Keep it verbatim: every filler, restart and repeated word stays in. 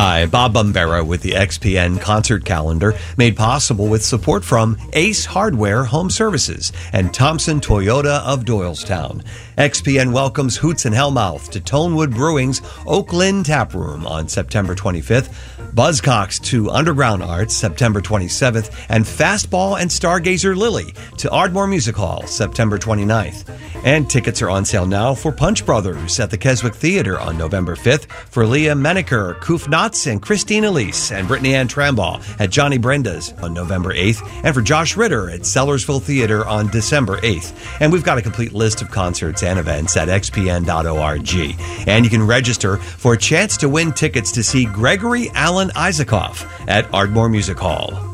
Hi, Bob Bombera with the X P N concert calendar, made possible with support from Ace Hardware Home Services and Thompson Toyota of Doylestown. X P N welcomes Hoots and Hellmouth to Tonewood Brewing's Oak Lynn Tap Room on September twenty-fifth, Buzzcocks to Underground Arts September twenty-seventh, and Fastball and Stargazer Lily to Ardmore Music Hall September twenty-ninth. And tickets are on sale now for Punch Brothers at the Keswick Theater on November fifth, for Leah Menaker, Koof Knotts, and Christine Elise, and Brittany Ann Trambaugh at Johnny Brenda's on November eighth, and for Josh Ritter at Sellersville Theater on December eighth. And we've got a complete list of concerts and events at x p n dot org. And you can register for a chance to win tickets to see Gregory Alan Isaacoff at Ardmore Music Hall.